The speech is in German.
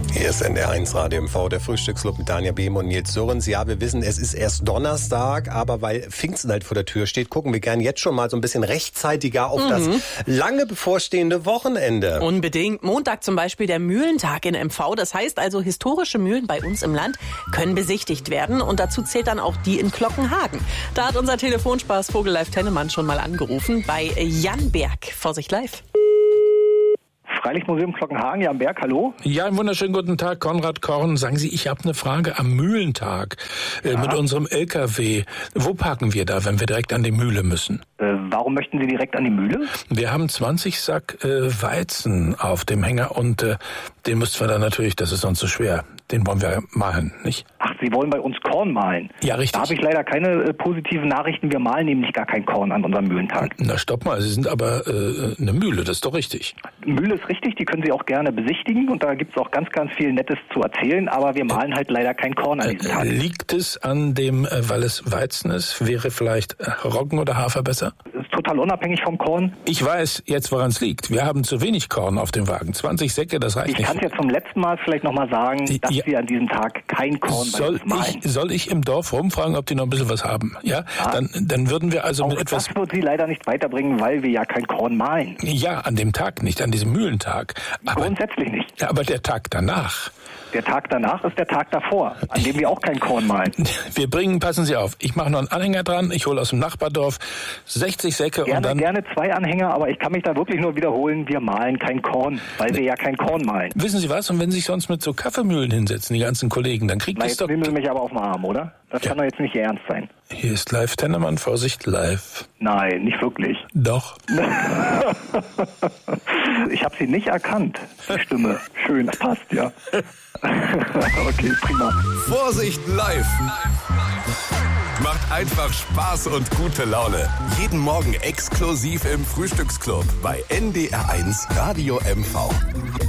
Hier ist NDR1 Radio MV, der Frühstücksclub mit Daniel Behm und Nils Sörens. Ja, wir wissen, es ist erst Donnerstag, aber weil Pfingsten halt vor der Tür steht, gucken wir gern jetzt schon mal so ein bisschen rechtzeitiger auf das lange bevorstehende Wochenende. Unbedingt. Montag zum Beispiel der Mühlentag in MV. Das heißt also, historische Mühlen bei uns im Land können besichtigt werden. Und dazu zählt dann auch die in Glockenhagen. Da hat unser Telefonspaß Vogellife Tennemann schon mal angerufen bei Jan Berg. Vorsicht live. Freilichtmuseum Glockenhagen, Jan Berg, hallo. Ja, einen wunderschönen guten Tag, Konrad Korn. Sagen Sie, ich habe eine Frage am Mühlentag mit unserem LKW. Wo parken wir da, wenn wir direkt an die Mühle müssen? Warum möchten Sie direkt an die Mühle? Wir haben 20 Sack Weizen auf dem Hänger und den müssten wir dann natürlich, das ist sonst so schwer, den wollen wir mahlen, nicht? Ach, Sie wollen bei uns Korn mahlen? Ja, richtig. Da habe ich leider keine positiven Nachrichten. Wir mahlen nämlich gar kein Korn an unserem Mühlentag. Na, stopp mal, Sie sind aber eine Mühle, das ist doch richtig. Mühle ist richtig, die können Sie auch gerne besichtigen und da gibt es auch ganz, ganz viel Nettes zu erzählen, aber wir mahlen halt leider kein Korn an diesem Tag. Liegt es an dem, weil es Weizen ist, wäre vielleicht Roggen oder Hafer besser? Das ist total unabhängig vom Korn. Ich weiß jetzt, woran es liegt. Wir haben zu wenig Korn auf dem Wagen. 20 Säcke, das reicht nicht. Ich kann es ja zum letzten Mal vielleicht nochmal sagen, dass wir an diesem Tag kein Korn bei uns mahlen. Soll ich im Dorf rumfragen, ob die noch ein bisschen was haben? Ja? Dann würden wir also auch mit etwas... Das wird Sie leider nicht weiterbringen, weil wir ja kein Korn mahlen. Ja, an dem Tag nicht, an diesem Mühlentag. Aber, grundsätzlich nicht. Ja, aber der Tag danach... Der Tag danach ist der Tag davor, an dem wir auch kein Korn mahlen. Passen Sie auf, ich mache noch einen Anhänger dran, ich hole aus dem Nachbardorf 60 Säcke und dann... Gerne 2 Anhänger, aber ich kann mich da wirklich nur wiederholen, wir mahlen kein Korn, weil wir ja kein Korn mahlen. Wissen Sie was, und wenn Sie sich sonst mit so Kaffeemühlen hinsetzen, die ganzen Kollegen, dann kriegt es doch... Jetzt nehmen Sie mich aber auf den Arm, oder? Das kann doch jetzt nicht Ihr Ernst sein. Hier ist live Tennemann, Vorsicht, live. Nein, nicht wirklich. Doch. Ich habe Sie nicht erkannt, die Stimme. Schön, das passt, ja. Okay, prima. Vorsicht live. Macht einfach Spaß und gute Laune. Jeden Morgen exklusiv im Frühstücksclub bei NDR1 Radio MV.